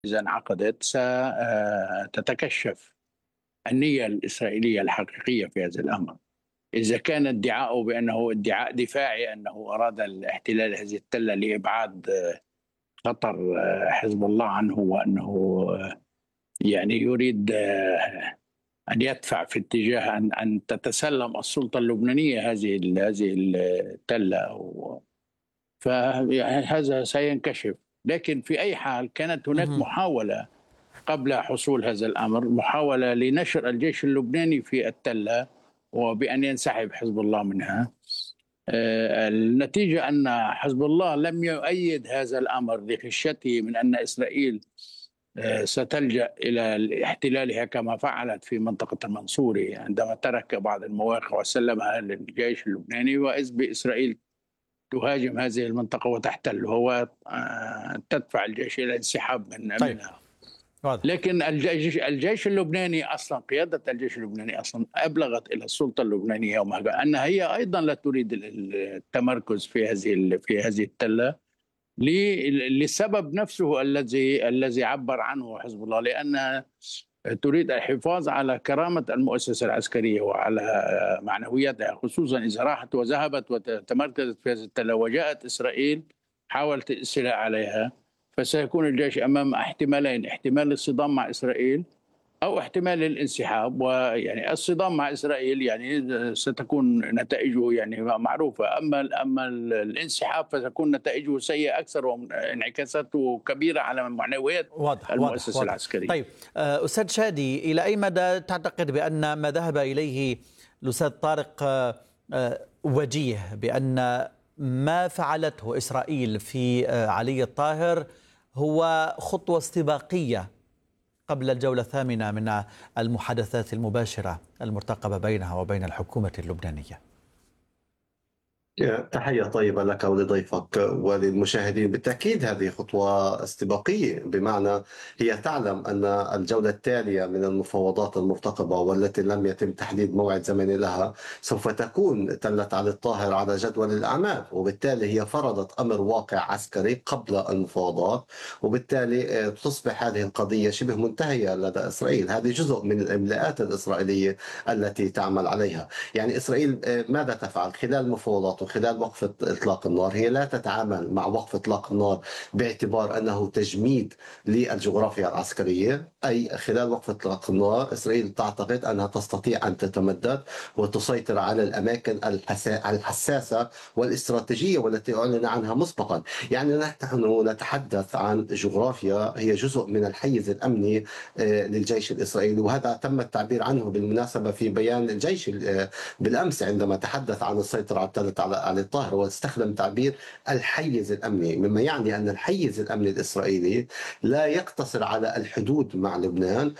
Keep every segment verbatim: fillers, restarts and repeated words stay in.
إذا انعقدت ستتكشف النية الإسرائيلية الحقيقية في هذا الأمر. إذا كان ادعاؤه بأنه ادعاء دفاعي أنه أراد الاحتلال هذه التلة لإبعاد خطر حزب الله عنه، وأنه يعني يريد أن يدفع في اتجاه أن أن تتسلم السلطة اللبنانية هذه هذه التلة، فهذا سينكشف. لكن في أي حال كانت هناك مهم. محاولة قبل حصول هذا الأمر، محاولة لنشر الجيش اللبناني في التلة وبأن ينسحب حزب الله منها. آه، النتيجة أن حزب الله لم يؤيد هذا الأمر لخشيته من أن إسرائيل آه، ستلجأ إلى احتلالها كما فعلت في منطقة المنصوري عندما ترك بعض المواقع وسلمها للجيش اللبناني، وإذ بإسرائيل تهاجم هذه المنطقة وتحتلها وتدفع الجيش إلى الانسحاب من طيب، منها. واضح. لكن الجيش, الجيش اللبناني أصلا، قيادة الجيش اللبناني أصلا أبلغت إلى السلطة اللبنانية يومها أن هي أيضا لا تريد التمركز في هذه في هذه التلة للسبب نفسه الذي الذي عبر عنه حزب الله، لأن تريد الحفاظ على كرامة المؤسسة العسكرية وعلى معنوياتها، خصوصا إذا راحت وذهبت وتمركزت في هذه التلة وجاءت إسرائيل حاولت الاستيلاء عليها، فسيكون الجيش أمام احتمالين: احتمال الصدام مع إسرائيل أو احتمال الانسحاب. ويعني الصدام مع إسرائيل يعني ستكون نتائجه يعني معروفة، أما أما الانسحاب فتكون نتائجه سيئة أكثر وانعكاساته كبيرة على معنويات واضح واضح المؤسسة واضح. العسكرية. طيب، آه، أستاذ شادي، إلى أي مدى تعتقد بأن ما ذهب إليه الأستاذ طارق آه، آه، وجيه، بأن ما فعلته إسرائيل في آه، علي الطاهر هو خطوة استباقية قبل الجولة الثامنة من المحادثات المباشرة المرتقبة بينها وبين الحكومة اللبنانية؟ تحية طيبة لك ولضيفك وللمشاهدين. بالتأكيد هذه خطوة استباقية، بمعنى هي تعلم أن الجولة التالية من المفاوضات المرتقبة والتي لم يتم تحديد موعد زمني لها سوف تكون تلة علي الطاهر على جدول الأعمال، وبالتالي هي فرضت أمر واقع عسكري قبل المفاوضات، وبالتالي تصبح هذه القضية شبه منتهية لدى إسرائيل. هذه جزء من الإملاءات الإسرائيلية التي تعمل عليها. يعني إسرائيل ماذا تفعل خلال المفاوضات وخلال وقف إطلاق النار؟ هي لا تتعامل مع وقف إطلاق النار باعتبار أنه تجميد للجغرافيا العسكرية، أي خلال وقف إطلاق النار إسرائيل تعتقد أنها تستطيع أن تتمدد وتسيطر على الأماكن الحساسة والاستراتيجية والتي أعلن عنها مسبقا. يعني نحن نتحدث عن جغرافيا هي جزء من الحيز الأمني للجيش الإسرائيلي، وهذا تم التعبير عنه بالمناسبة في بيان الجيش بالأمس عندما تحدث عن السيطرة على التلة علي الطاهر، واستخدم تعبير الحيز الأمني، مما يعني أن الحيز الأمني الإسرائيلي لا يقتصر على الحدود مع لبنان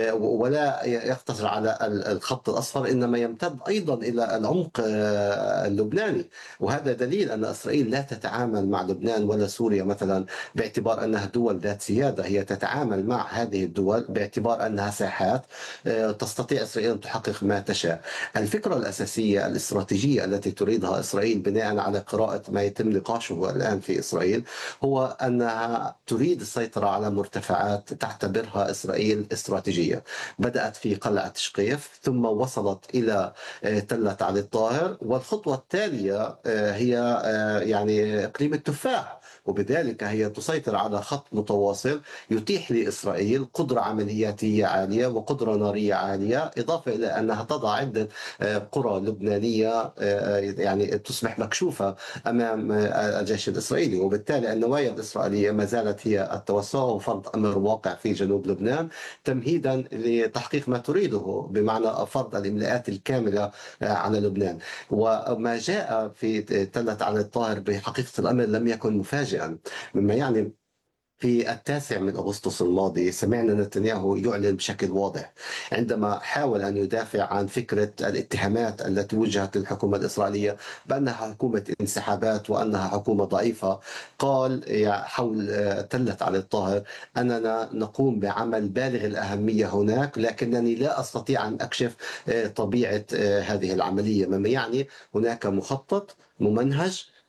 ولا يقتصر على الخط الأصفر، إنما يمتد أيضا إلى العمق اللبناني. وهذا دليل أن إسرائيل لا تتعامل مع لبنان ولا سوريا مثلا باعتبار أنها دول ذات سيادة، هي تتعامل مع هذه الدول باعتبار أنها ساحات تستطيع إسرائيل أن تحقق ما تشاء. الفكرة الأساسية الاستراتيجية التي تريدها إسرائيل بناء على قراءة ما يتم نقاشه الآن في إسرائيل هو أنها تريد السيطرة على مرتفعات تعتبرها إسرائيل استراتيجية. بدأت في قلعة شقيف ثم وصلت إلى تلة علي الطاهر، والخطوة التالية هي يعني إقليم التفاح، وبذلك هي تسيطر على خط متواصل يتيح لإسرائيل قدرة عملياتية عالية وقدرة نارية عالية، إضافة إلى أنها تضع عدة قرى لبنانية يعني تصبح مكشوفة أمام الجيش الإسرائيلي. وبالتالي النوايا الإسرائيلية ما زالت هي التوسع وفرض أمر واقع في جنوب لبنان تمهيدا لتحقيق ما تريده، بمعنى فرض الإملاءات الكاملة على لبنان. وما جاء في تلة علي الطاهر بحقيقة الأمر لم يكن مفاجئا، مما يعني في التاسع من أغسطس الماضي سمعنا نتنياهو يعلن بشكل واضح عندما حاول أن يدافع عن فكرة الاتهامات التي وجهت للحكومة الإسرائيلية بأنها حكومة انسحابات وأنها حكومة ضعيفة. قال حول تلة علي الطاهر: أننا نقوم بعمل بالغ الأهمية هناك، لكنني لا أستطيع أن أكشف طبيعة هذه العملية. مما يعني هناك مخطط ممنهج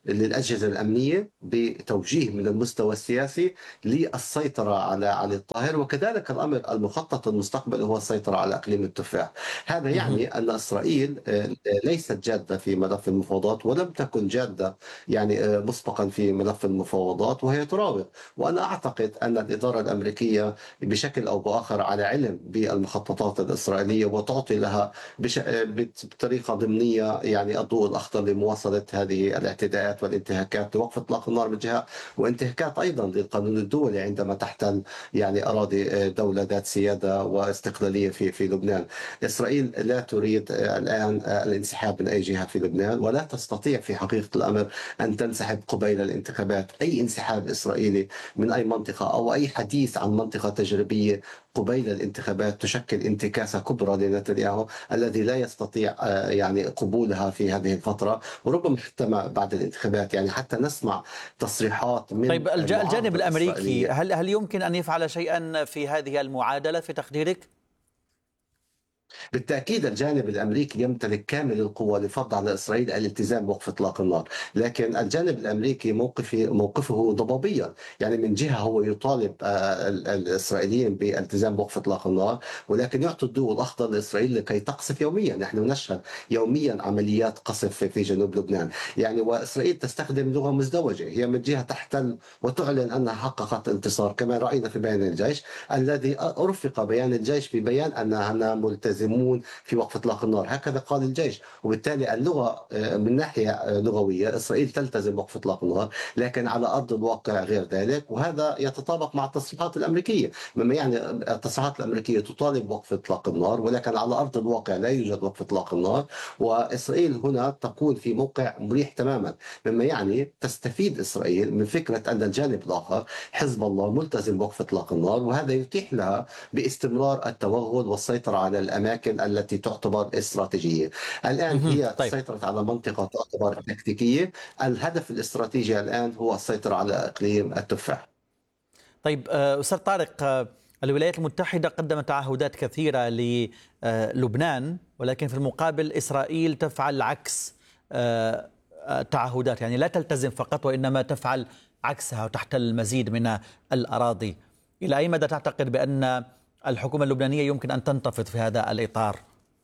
للأجهزة الأمنية بتوجيه من المستوى السياسي للسيطرة على على الطاهر، وكذلك الأمر المخطط المستقبل هو السيطرة على إقليم التفاح. هذا يعني أن إسرائيل ليست جادة في ملف المفاوضات، ولم تكن جادة يعني مسبقا في ملف المفاوضات، وهي تراوغ. وأنا أعتقد أن الإدارة الأمريكية بشكل أو بآخر على علم بالمخططات الإسرائيلية، وتعطي لها بش... بطريقة ضمنية يعني الضوء الأخضر لمواصلة هذه الاعتداءات والانتهاكات لوقف إطلاق النار من جهة، وانتهاكات أيضا للقانون الدولي عندما تحتل يعني أراضي دولة ذات سيادة واستقلالية في في لبنان. إسرائيل لا تريد الآن الانسحاب من أي جهة في لبنان، ولا تستطيع في حقيقة الأمر أن تنسحب قبيل الانتخابات. أي انسحاب إسرائيلي من أي منطقة أو أي حديث عن منطقة تجريبية قبيل الانتخابات تشكل انتكاسة كبرى لنتنياهو الذي لا يستطيع يعني قبولها في هذه الفترة، وربما حتى بعد الانتخابات يعني حتى نسمع تصريحات من طيب الجانب الأمريكي هل هل يمكن أن يفعل شيئا في هذه المعادلة في تقديرك؟ بالتأكيد الجانب الأمريكي يمتلك كامل القوة لفرض على إسرائيل الالتزام بوقف إطلاق النار، لكن الجانب الأمريكي موقفه موقفه ضبابيا. يعني من جهة هو يطالب الإسرائيليين بالتزام بوقف إطلاق النار، ولكن يعطي الضوء الأخضر لإسرائيل لكي تقصف يوميا. نحن نشهد يوميا عمليات قصف في جنوب لبنان يعني، وإسرائيل تستخدم لغة مزدوجة. هي من جهة تحتل وتعلن أنها حققت انتصار، كما رأينا في بيان الجيش الذي أرفق بيان الجيش ببيان أنها ملتزمة في وقف إطلاق النار، هكذا قال الجيش. وبالتالي اللغة من ناحية لغوية إسرائيل تلتزم وقف إطلاق النار، لكن على أرض الواقع غير ذلك، وهذا يتطابق مع التصريحات الأمريكية. مما يعني التصريحات الأمريكية تطالب بوقف إطلاق النار، ولكن على أرض الواقع لا يوجد وقف إطلاق النار، وإسرائيل هنا تكون في موقع مريح تماما. مما يعني تستفيد إسرائيل من فكرة أن الجانب الآخر حزب الله ملتزم بوقف إطلاق النار، وهذا يتيح لها باستمرار التوغل والسيطرة على الأماكن التي تعتبر استراتيجية. الآن هي طيب. سيطرت على منطقة تعتبر تكتيكية. الهدف الاستراتيجي الآن هو السيطرة على إقليم التفاح. طيب أستاذ طارق، الولايات المتحدة قدمت تعهدات كثيرة للبنان، ولكن في المقابل إسرائيل تفعل عكس تعهدات، يعني لا تلتزم فقط وإنما تفعل عكسها وتحتل المزيد من الأراضي. إلى أي مدى تعتقد بأن الحكومة اللبنانية يمكن أن تنتفض في هذا الإطار؟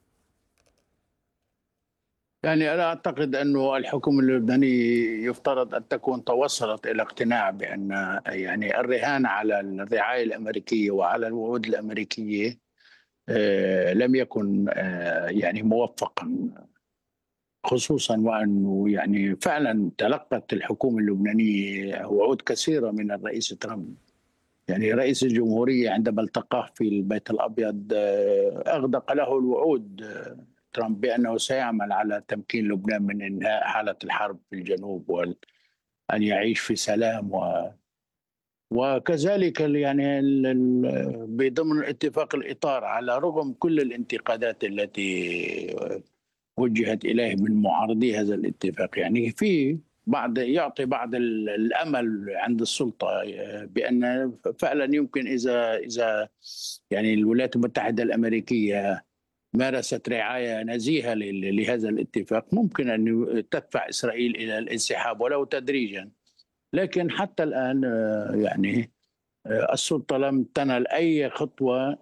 يعني أنا أعتقد أنه الحكومة اللبنانية يفترض أن تكون توصلت إلى اقتناع بأن يعني الرهان على الرعاية الأمريكية وعلى الوعود الأمريكية لم يكن يعني موفقا، خصوصا وأنه يعني فعلا تلقت الحكومة اللبنانية وعود كثيرة من الرئيس ترامب. يعني رئيس الجمهورية عندما التقاه في البيت الأبيض أغدق له الوعود ترامب بأنه سيعمل على تمكين لبنان من إنهاء حالة الحرب في الجنوب وأن يعيش في سلام، و وكذلك يعني بضمن اتفاق الإطار على رغم كل الانتقادات التي وجهت إليه من معارضي هذا الاتفاق. يعني في بعض يعطي بعض الامل عند السلطه بان فعلا يمكن اذا اذا يعني الولايات المتحده الامريكيه مارست رعايه نزيهه لهذا الاتفاق ممكن ان تدفع اسرائيل الى الانسحاب ولو تدريجا. لكن حتى الان يعني السلطه لم تنل اي خطوه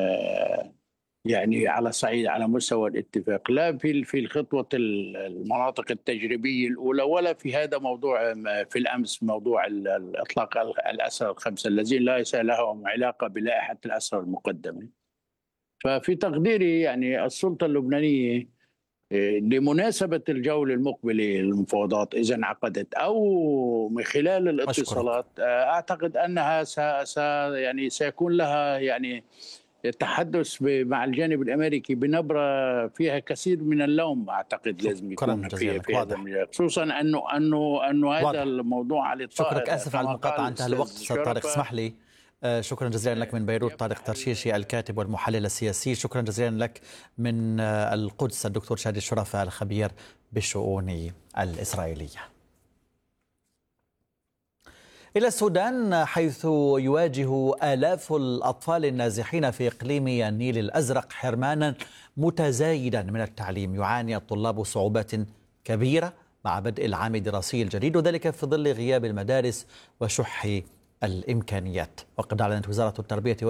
يعني على صعيد على مستوى الاتفاق، لا في في الخطوه المناطق التجريبيه الاولى ولا في هذا موضوع في الامس موضوع اطلاق الاسرى الخمسه الذين ليس لهم علاقه بلائحه الاسرى المقدمه. ففي تقديري يعني السلطه اللبنانيه لمناسبه الجوله المقبله للمفاوضات اذا انعقدت او من خلال الاتصالات أشكرك. اعتقد انها س يعني سيكون لها يعني التحدث مع الجانب الامريكي بنبره فيها كثير من اللوم. اعتقد لازم يكون فيها في هذا المجال، خصوصا انه انه انه هذا واضح. الموضوع على شكرك، اسف على المقاطعه، انتهى الوقت. استاذ طارق اسمح لي، شكرا جزيلا لك من بيروت طارق ترشيشي الكاتب والمحلل السياسي. شكرا جزيلا لك من القدس الدكتور شادي الشرفة الخبير بالشؤون الإسرائيلية. إلى السودان، حيث يواجه آلاف الأطفال النازحين في إقليم النيل الأزرق حرمانا متزايدا من التعليم. يعاني الطلاب صعوبات كبيرة مع بدء العام الدراسي الجديد، وذلك في ظل غياب المدارس وشح الإمكانيات. وقد أعلنت وزارة التربية